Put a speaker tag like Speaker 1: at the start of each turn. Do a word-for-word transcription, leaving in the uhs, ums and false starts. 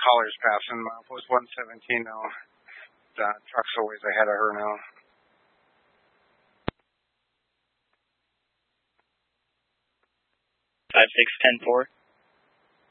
Speaker 1: collar's passing. It was one seventeen now. The truck's always ahead of her now.
Speaker 2: Five six ten four.